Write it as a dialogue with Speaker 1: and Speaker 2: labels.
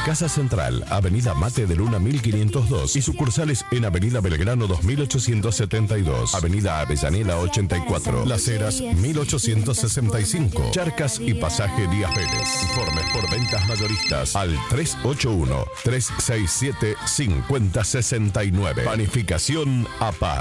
Speaker 1: Casa Central, Avenida Mate de Luna 1502 y sucursales en Avenida Belgrano 2872, Avenida Avellaneda 84, Las Heras 1865, Charcas y Pasaje Díaz Vélez. Informes por ventas mayoristas al 381-367-5069. Panificación APAR.